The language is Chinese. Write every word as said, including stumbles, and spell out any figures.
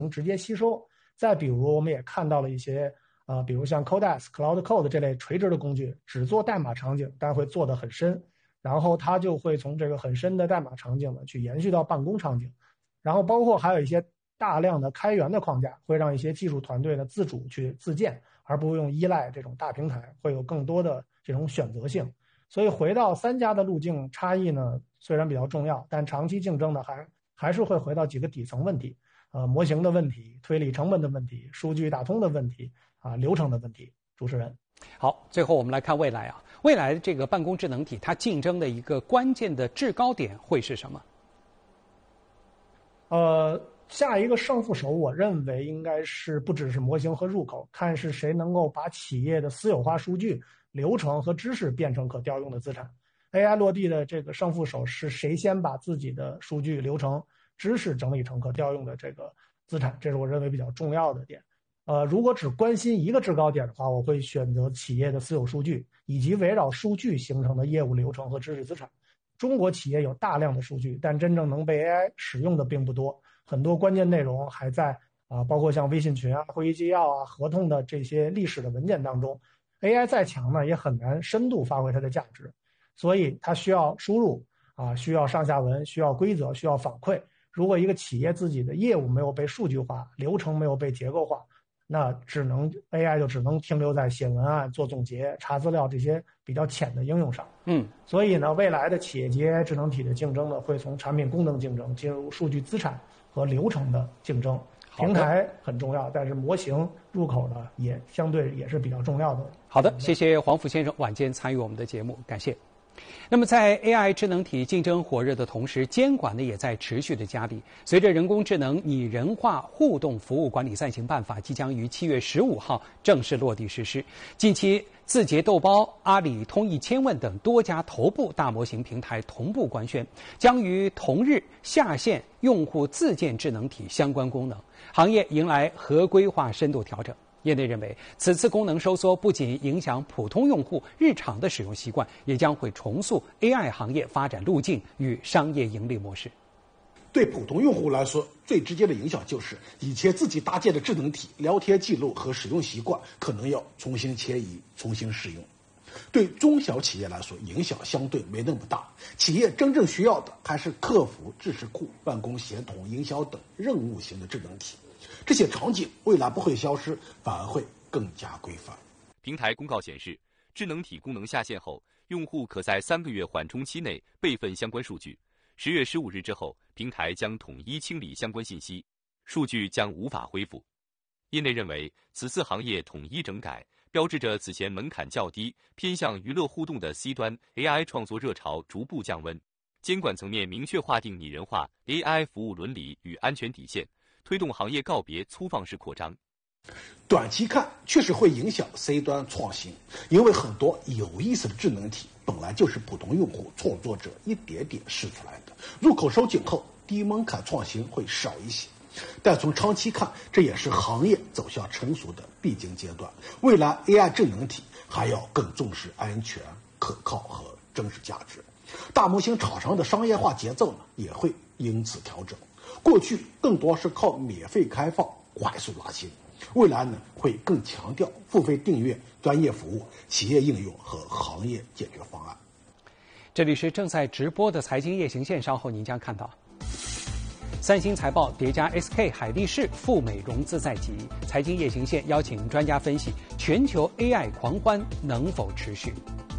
能直接吸收。再比如，我们也看到了一些呃，比如像 Codex、Cloud Code 这类垂直的工具，只做代码场景，但会做得很深，然后它就会从这个很深的代码场景呢，去延续到办公场景。然后包括还有一些大量的开源的框架，会让一些技术团队呢自主去自建，而不用依赖这种大平台，会有更多的这种选择性。所以回到三家的路径差异呢，虽然比较重要，但长期竞争呢还还是会回到几个底层问题，呃，模型的问题、推理成本的问题、数据打通的问题啊、流程的问题。主持人， 好，最后我们来看未来啊，未来的这个办公智能体，它竞争的一个关键的制高点会是什么？ 呃，下一个胜负手，我认为应该是不只是模型和入口，看是谁能够把企业的私有化数据、流程和知识变成可调用的资产。A I 落地的这个胜负手是谁先把自己的数据、流程、知识整理成可调用的这个资产，这是我认为比较重要的点。呃，如果只关心一个制高点的话，我会选择企业的私有数据以及围绕数据形成的业务流程和知识资产。中国企业有大量的数据，但真正能被 A I 使用的并不多，很多关键内容还在啊、呃，包括像微信群啊、会议纪要啊、合同的这些历史的文件当中。A I 再强呢，也很难深度发挥它的价值，所以它需要输入啊，需要上下文，需要规则，需要反馈。如果一个企业自己的业务没有被数据化，流程没有被结构化，那只能 A I 就只能停留在写文案、做总结、查资料这些比较浅的应用上。 嗯， 所以呢，未来的企业级 A I 智能体的竞争呢，会从产品功能竞争进入数据资产和流程的竞争。平台很重要，但是模型入口呢，也相对也是比较重要的。 好的，谢谢黄甫先生晚间参与我们的节目，感谢。那么，在 A I 智能体竞争火热的同时，监管呢也在持续的加力。随着人工智能拟人化互动服务管理暂行办法即将于七月十五号正式落地实施，近期字节豆包、阿里通义千问等多家头部大模型平台同步官宣，将于同日下线用户自建智能体相关功能，行业迎来合规化深度调整。业内认为，此次功能收缩不仅影响普通用户日常的使用习惯，也将会重塑 A I 行业发展路径与商业盈利模式。 对普通用户来说，最直接的影响就是以前自己搭建的智能体聊天记录和使用习惯可能要重新迁移、重新使用。对中小企业来说，影响相对没那么大。企业真正需要的还是客服、知识库、办公协同、营销等任务型的智能体。这些场景未来不会消失，反而会更加规范。 平台公告显示，智能体功能下线后，用户可在三个月缓冲期内备份相关数据。十月十五日之后，平台将统一清理相关信息，数据将无法恢复。业内认为，此次行业统一整改，标志着此前门槛较低、偏向娱乐互动的 C 端 A I 创作热潮逐步降温。监管层面明确划定拟人化 A I 服务伦理与安全底线，推动行业告别粗放式扩张。 短期看确实会影响 C 端创新，因为很多有意思的智能体本来就是普通用户创作者一点点试出来的，入口收紧后低门槛创新会少一些。但从长期看，这也是行业走向成熟的必经阶段。未来 A I 智能体还要更重视安全、可靠和真实价值。大模型厂商的商业化节奏呢，也会因此调整。过去更多是靠免费开放快速拉新，未来呢会更强调付费订阅、专业服务、企业应用和行业解决方案。 这里是正在直播的财经夜行线，稍后您将看到。三星财报叠加 S K 海力士赴美融资在即，财经夜行线邀请专家分析全球 A I 狂欢能否持续。